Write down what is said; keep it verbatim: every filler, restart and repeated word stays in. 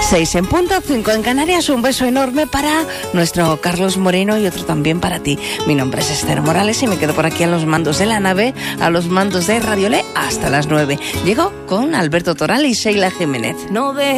Seis en punto, cinco en Canarias. Un beso enorme para nuestro Carlos Moreno y otro también para ti. Mi nombre es Esther Morales y me quedo por aquí a los mandos de la nave, a los mandos de Radio Le hasta las nueve. Llego con Alberto Toral y Sheila Jiménez. No de